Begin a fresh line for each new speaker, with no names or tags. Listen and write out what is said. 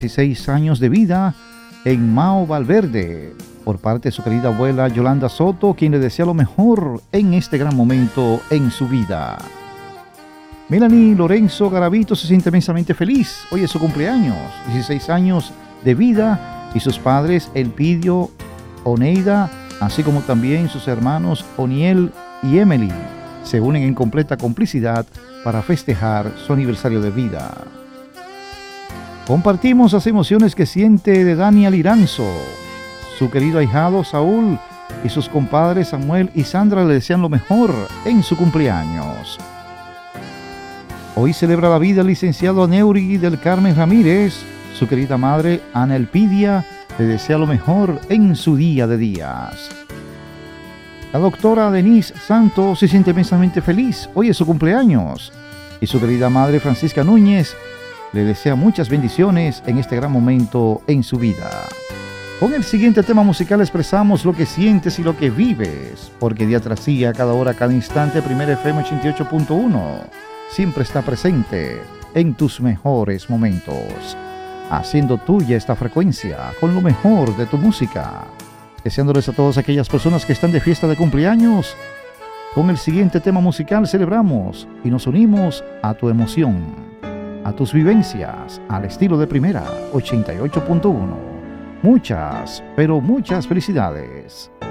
16 años de vida en Mao Valverde, por parte de su querida abuela Yolanda Soto, quien le desea lo mejor en este gran momento en su vida. Melanie Lorenzo Garavito se siente inmensamente feliz. Hoy es su cumpleaños, 16 años de vida, y sus padres Elpidio, Oneida, así como también sus hermanos Oniel y Emily, se unen en completa complicidad para festejar su aniversario de vida. Compartimos las emociones que siente de Daniel Iranzo. Su querido ahijado Saúl y sus compadres Samuel y Sandra le desean lo mejor en su cumpleaños. Hoy celebra la vida el licenciado Aneuri del Carmen Ramírez. Su querida madre Ana Elpidia le desea lo mejor en su día de días. La doctora Denise Santos se siente inmensamente feliz. Hoy es su cumpleaños. Y su querida madre Francisca Núñez le desea muchas bendiciones en este gran momento en su vida. Con el siguiente tema musical expresamos lo que sientes y lo que vives, porque día tras día, cada hora, cada instante, Primera FM 88.1 siempre está presente en tus mejores momentos, haciendo tuya esta frecuencia con lo mejor de tu música. Deseándoles a todas aquellas personas que están de fiesta de cumpleaños, con el siguiente tema musical celebramos y nos unimos a tu emoción, a tus vivencias, al estilo de Primera 88.1. Muchas, pero muchas felicidades.